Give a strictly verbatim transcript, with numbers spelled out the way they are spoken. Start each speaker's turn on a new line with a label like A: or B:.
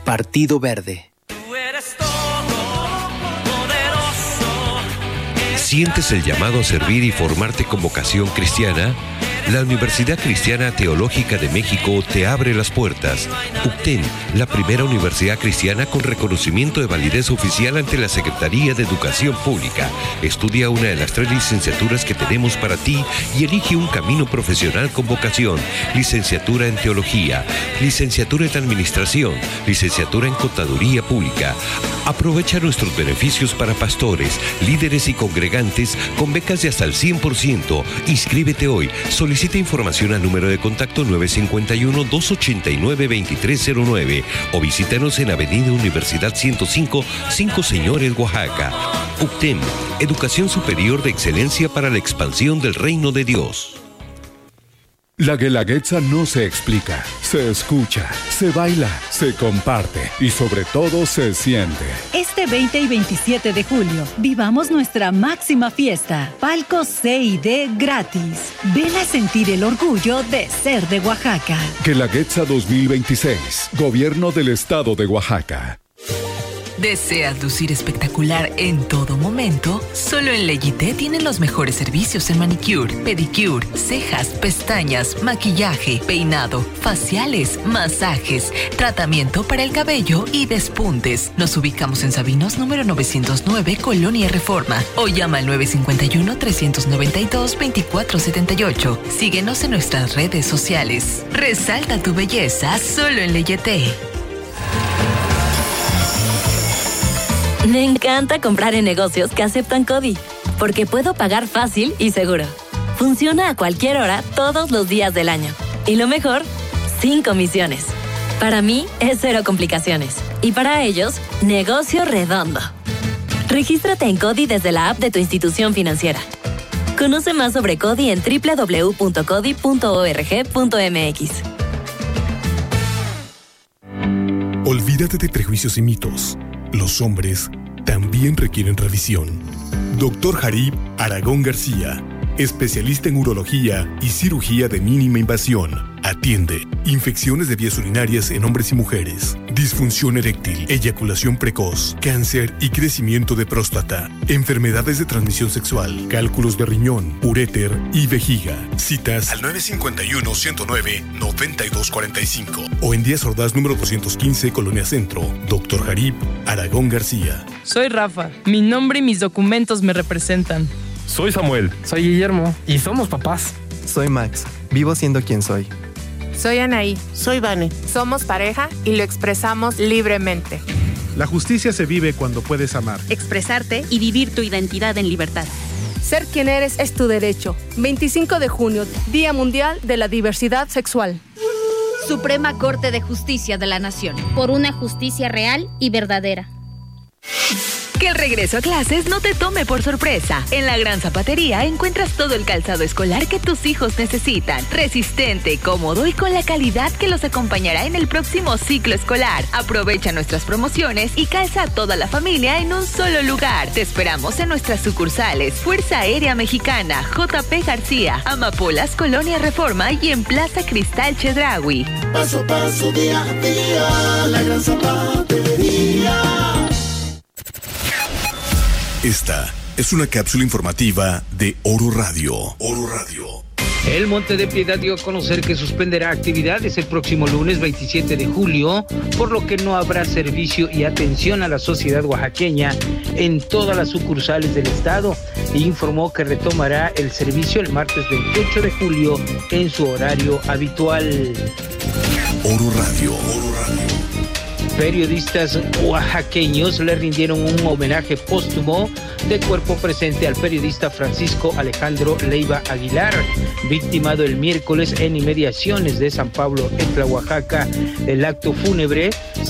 A: Partido Verde.
B: ¿Sientes el llamado a servir y formarte con vocación cristiana? La Universidad Cristiana Teológica de México te abre las puertas. U C T E M, la primera universidad cristiana con reconocimiento de validez oficial ante la Secretaría de Educación Pública. Estudia una de las tres licenciaturas que tenemos para ti y elige un camino profesional con vocación. Licenciatura en Teología, licenciatura en Administración, licenciatura en Contaduría Pública. Aprovecha nuestros beneficios para pastores, líderes y congregantes con becas de hasta el cien por ciento. Inscríbete hoy. Solicita información al número de contacto nueve cinco uno, dos ocho nueve, dos tres cero nueve o visítanos en Avenida Universidad ciento cinco, Cinco Señores, Oaxaca. U C T E M, Educación Superior de Excelencia para la Expansión del Reino de Dios.
C: La Guelaguetza no se explica, se escucha, se baila, se comparte y sobre todo se siente.
D: Este veinte y veintisiete de julio, vivamos nuestra máxima fiesta. Palco C y D gratis. Ven a sentir el orgullo de ser de Oaxaca.
C: Guelaguetza dos mil veintiséis, Gobierno del Estado de Oaxaca.
E: ¿Deseas lucir espectacular en todo momento? Solo en Leyité tienen los mejores servicios en manicure, pedicure, cejas, pestañas, maquillaje, peinado, faciales, masajes, tratamiento para el cabello y despuntes. Nos ubicamos en Sabinos número novecientos nueve, Colonia Reforma, o llama al nueve cinco uno, tres nueve dos, dos cuatro siete ocho. Síguenos en nuestras redes sociales. Resalta tu belleza solo en Leyité.
F: Me encanta comprar en negocios que aceptan CODI, porque puedo pagar fácil y seguro. Funciona a cualquier hora, todos los días del año. Y lo mejor, sin comisiones. Para mí, es cero complicaciones. Y para ellos, negocio redondo. Regístrate en CODI desde la app de tu institución financiera. Conoce más sobre CODI en doble u doble u doble u punto codi punto org punto m x.
G: Olvídate de prejuicios y mitos. Los hombres también requieren revisión. Doctor Jarib Aragón García, especialista en urología y cirugía de mínima invasión. Atiende infecciones de vías urinarias en hombres y mujeres, disfunción eréctil, eyaculación precoz, cáncer y crecimiento de próstata, enfermedades de transmisión sexual, cálculos de riñón, uréter y vejiga. Citas al nueve cinco uno, ciento nueve, noventa y dos cuarenta y cinco o en Díaz Ordaz número doscientos quince, Colonia Centro. Doctor Jarib Aragón García.
H: Soy Rafa. Mi nombre y mis documentos me representan.
I: Soy Samuel.
J: Soy Guillermo. Y somos papás.
K: Soy Max. Vivo siendo quien soy.
L: Soy Anaí.
M: Soy Vane.
L: Somos pareja y lo expresamos libremente.
N: La justicia se vive cuando puedes amar,
O: expresarte y vivir tu identidad en libertad.
P: Ser quien eres es tu derecho. veinticinco de junio, Día Mundial de la Diversidad Sexual.
O: Suprema Corte de Justicia de la Nación.
Q: Por una justicia real y verdadera.
E: Que el regreso a clases no te tome por sorpresa. En la Gran Zapatería encuentras todo el calzado escolar que tus hijos necesitan. Resistente, cómodo y con la calidad que los acompañará en el próximo ciclo escolar. Aprovecha nuestras promociones y calza a toda la familia en un solo lugar. Te esperamos en nuestras sucursales: Fuerza Aérea Mexicana, J P García, Amapolas, Colonia Reforma y en Plaza Cristal Chedraui.
R: Paso a paso, día a día, la Gran Zapatería.
G: Esta es una cápsula informativa de Oro Radio. Oro Radio.
S: El Monte de Piedad dio a conocer que suspenderá actividades el próximo lunes veintisiete de julio, por lo que no habrá servicio y atención a la sociedad oaxaqueña en todas las sucursales del estado. E informó que retomará el servicio el martes veintiocho de julio en su horario habitual.
G: Oro Radio. Oro Radio.
S: Periodistas oaxaqueños le rindieron un homenaje póstumo de cuerpo presente al periodista Francisco Alejandro Leiva Aguilar, victimado el miércoles en inmediaciones de San Pablo, Etla, Oaxaca. El acto fúnebre